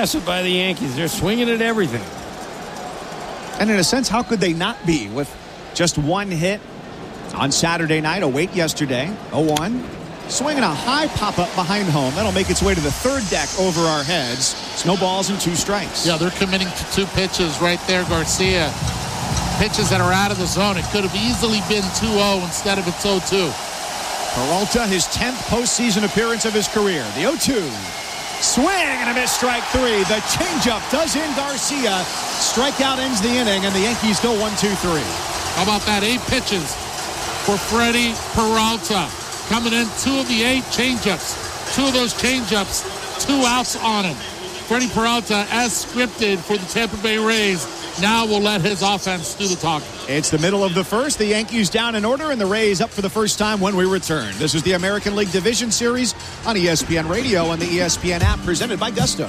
aggressive by the Yankees. They're swinging at everything. And in a sense, how could they not be with just one hit on Saturday night? A wait yesterday, 0-1. Swinging a high pop-up behind home. That'll make its way to the third deck over our heads. It's no balls and 2 strikes. Yeah, they're committing to 2 pitches right there, Garcia. Pitches that are out of the zone. It could have easily been 2-0 instead of it's 0-2. Peralta, his 10th postseason appearance of his career. The 0-2. Swing and a miss, strike 3. The changeup does in Garcia. Strikeout ends the inning, and the Yankees go 1-2-3. How about that? 8 pitches for Freddie Peralta. Coming in, 2 of the 8 changeups. 2 of those changeups, 2 outs on him. Freddie Peralta, as scripted for the Tampa Bay Rays, now will let his offense do the talking. It's the middle of the first. The Yankees down in order, and the Rays up for the first time when we return. This is the American League Division Series on ESPN Radio and the ESPN app, presented by Gusto.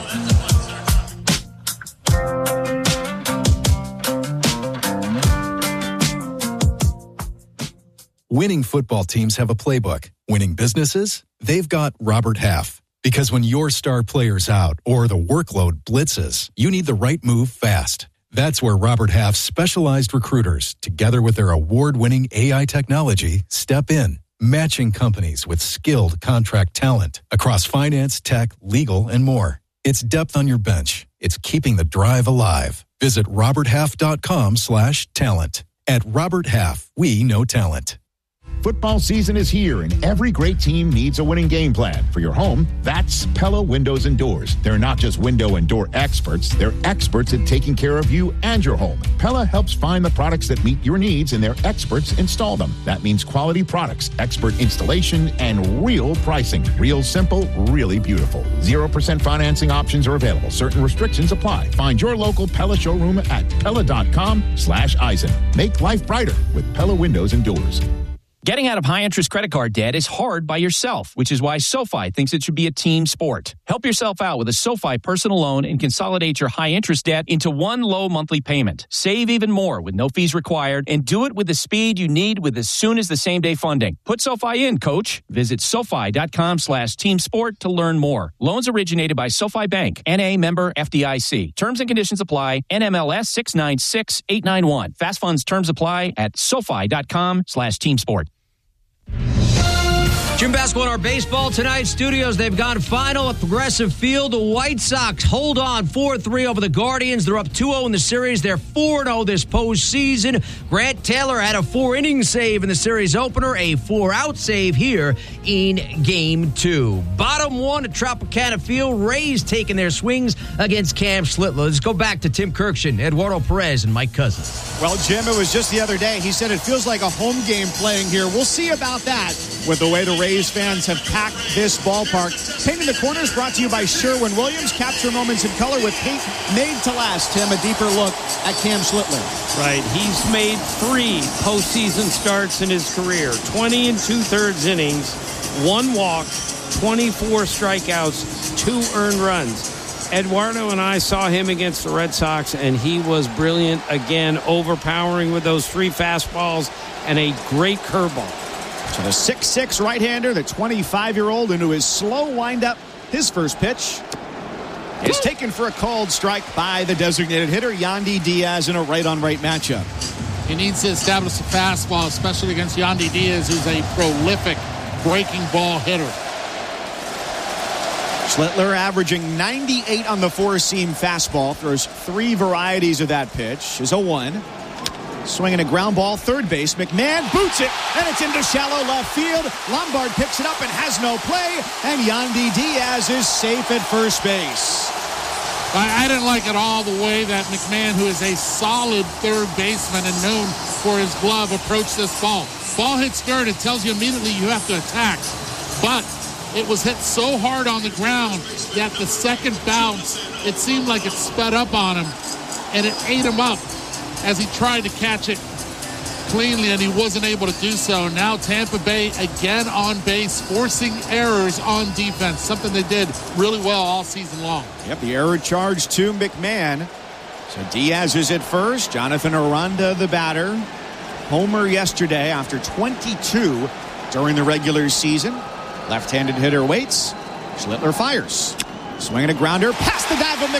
Winning football teams have a playbook. Winning businesses? They've got Robert Half. Because when your star player's out or the workload blitzes, you need the right move fast. That's where Robert Half's specialized recruiters, together with their award-winning AI technology, step in, matching companies with skilled contract talent across finance, tech, legal, and more. It's depth on your bench. It's keeping the drive alive. Visit roberthalf.com/talent. At Robert Half, we know talent. Football season is here, and every great team needs a winning game plan. For your home, that's Pella Windows and Doors. They're not just window and door experts. They're experts at taking care of you and your home. Pella helps find the products that meet your needs, and their experts install them. That means quality products, expert installation, and real pricing. Real simple, really beautiful. 0% financing options are available. Certain restrictions apply. Find your local Pella showroom at Pella.com/Eisen. Make life brighter with Pella Windows and Doors. Getting out of high-interest credit card debt is hard by yourself, which is why SoFi thinks it should be a team sport. Help yourself out with a SoFi personal loan and consolidate your high-interest debt into one low monthly payment. Save even more with no fees required, and do it with the speed you need with as soon as the same-day funding. Put SoFi in, coach. Visit SoFi.com/teamsport to learn more. Loans originated by SoFi Bank, N.A. member FDIC. Terms and conditions apply. NMLS 696891. Fast funds terms apply at SoFi.com/teamsport. Jim Basketball in our baseball tonight studios. They've gone final at Progressive Field. The White Sox hold on 4-3 over the Guardians. They're up 2-0 in the series. They're 4-0 this postseason. Grant Taylor had a 4-inning save in the series opener, a 4-out save here in Game 2. Bottom 1 at Tropicana Field. Rays taking their swings against Cam Schlittler. Let's go back to Tim Kirkshin, Eduardo Perez, and Mike Cousins. Well, Jim, it was just the other day. He said it feels like a home game playing here. We'll see about that with the way the Rays fans have packed this ballpark. Painting the Corners brought to you by Sherwin-Williams. Capture moments in color with paint made to last. Tim, a deeper look at Cam Schlittler. Right. He's made 3 postseason starts in his career. 20 2/3 innings, 1 walk, 24 strikeouts, 2 earned runs. Eduardo and I saw him against the Red Sox, and he was brilliant again, overpowering with those 3 fastballs and a great curveball. So the 6'6" right-hander, the 25-year-old, into his slow windup. His first pitch is taken for a called strike by the designated hitter, Yandy Diaz, in a right-on-right matchup. He needs to establish a fastball, especially against Yandy Diaz, who's a prolific breaking ball hitter. Schlittler averaging 98 on the four-seam fastball. Throws 3 varieties of that pitch. Is 0-1. Swinging a ground ball, third base. McMahon boots it, and it's into shallow left field. Lombard picks it up and has no play, and Yandy Diaz is safe at first base. I didn't like at all the way that McMahon, who is a solid third baseman and known for his glove, approached this ball. Ball hits third, it tells you immediately you have to attack. But it was hit so hard on the ground that the second bounce, it seemed like it sped up on him, and it ate him up as he tried to catch it cleanly, and he wasn't able to do so. Now Tampa Bay again on base, forcing errors on defense, something they did really well all season long. Yep, the error charge to McMahon. So Diaz is at first. Jonathan Aranda, the batter. Homer yesterday after 22 during the regular season. Left-handed hitter waits. Schlittler fires. Swinging a grounder past the dive of